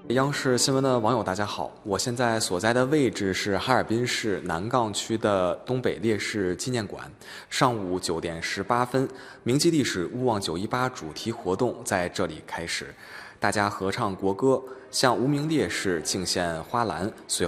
央视新闻的网友，大家好，我现在所在的位置是哈尔滨市南岗区的东北烈士纪念馆。上午9点18分，铭记历史勿忘918主题活动在这里开始，大家合唱国歌，向无名烈士敬献花篮，随后